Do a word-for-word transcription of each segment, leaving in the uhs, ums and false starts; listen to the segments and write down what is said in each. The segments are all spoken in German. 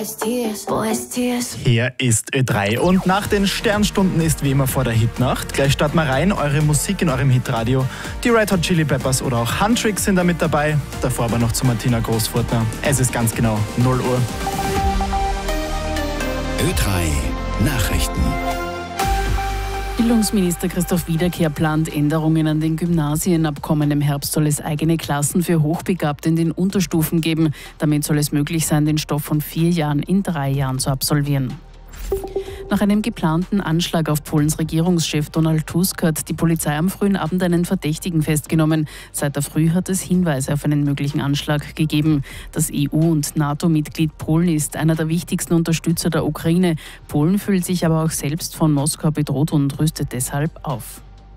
Boys Tears, Boys Tears. Hier ist Ö drei und nach den Sternstunden ist wie immer vor der Hitnacht. Gleich starten wir rein, eure Musik in eurem Hitradio. Die Red Hot Chili Peppers oder auch Huntrix sind da mit dabei. Davor aber noch zu Martina Großfurtner. Es ist ganz genau null Uhr. Ö drei Nachrichten. Bildungsminister Christoph Wiederkehr plant Änderungen an den Gymnasien. Ab kommendem Herbst soll es eigene Klassen für Hochbegabte in den Unterstufen geben. Damit soll es möglich sein, den Stoff von vier Jahren in drei Jahren zu absolvieren. Nach einem geplanten Anschlag auf Polens Regierungschef Donald Tusk hat die Polizei am frühen Abend einen Verdächtigen festgenommen. Seit der Früh hat es Hinweise auf einen möglichen Anschlag gegeben. Das E U- und NATO-Mitglied Polen ist einer der wichtigsten Unterstützer der Ukraine. Polen fühlt sich aber auch selbst von Moskau bedroht und rüstet deshalb auf.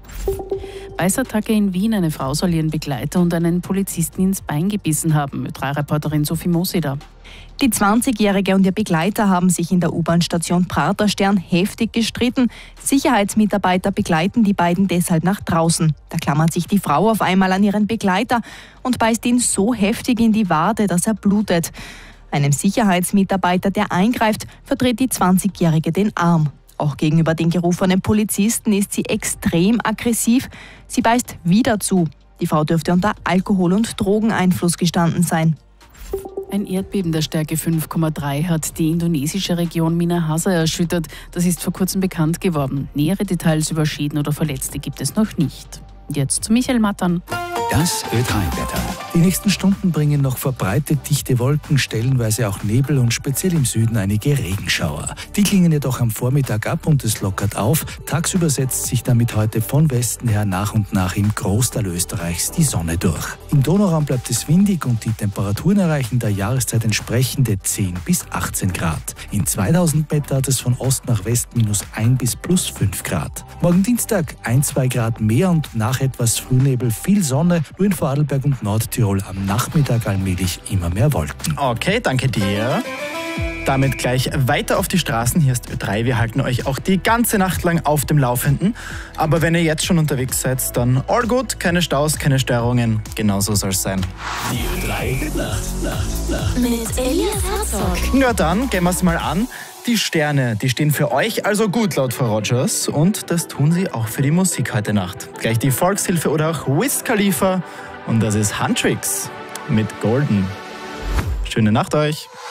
Beißattacke in Wien. Eine Frau soll ihren Begleiter und einen Polizisten ins Bein gebissen haben. Ö drei Reporterin Sophie Moseder. Die zwanzigjährige und ihr Begleiter haben sich in der U-Bahn-Station Praterstern heftig gestritten. Sicherheitsmitarbeiter begleiten die beiden deshalb nach draußen. Da klammert sich die Frau auf einmal an ihren Begleiter und beißt ihn so heftig in die Wade, dass er blutet. Einem Sicherheitsmitarbeiter, der eingreift, verdreht die zwanzigjährige den Arm. Auch gegenüber den gerufenen Polizisten ist sie extrem aggressiv. Sie beißt wieder zu. Die Frau dürfte unter Alkohol- und Drogeneinfluss gestanden sein. Ein Erdbeben der Stärke fünf Komma drei hat die indonesische Region Minahasa erschüttert. Das ist vor kurzem bekannt geworden. Nähere Details über Schäden oder Verletzte gibt es noch nicht. Jetzt zu Michael Mattern. Das Ö drei Wetter. Die nächsten Stunden bringen noch verbreitet dichte Wolken, stellenweise auch Nebel und speziell im Süden einige Regenschauer. Die klingen jedoch am Vormittag ab und es lockert auf. Tagsüber setzt sich damit heute von Westen her nach und nach im Großteil Österreichs die Sonne durch. Im Donauraum bleibt es windig und die Temperaturen erreichen der Jahreszeit entsprechende zehn bis achtzehn Grad. In zweitausend Meter hat es von Ost nach West minus ein bis plus fünf Grad. Morgen Dienstag ein, zwei Grad mehr und nach etwas Frühnebel viel Sonne, nur in Vorarlberg und Nordtirol am Nachmittag allmählich immer mehr Wolken. Okay, danke dir. Damit gleich weiter auf die Straßen. Hier ist Ö drei. Wir halten euch auch die ganze Nacht lang auf dem Laufenden. Aber wenn ihr jetzt schon unterwegs seid, dann all good, keine Staus, keine Störungen. Genauso soll es sein. Die Ö drei Nacht, Nacht, Nacht. Mit Elias Herzog. Na dann, gehen wir es mal an. Die Sterne, die stehen für euch also gut laut Frau Rogers. Und das tun sie auch für die Musik heute Nacht. Gleich die Volkshilfe oder auch Wiz Khalifa. Und das ist Huntrix mit Golden. Schöne Nacht euch.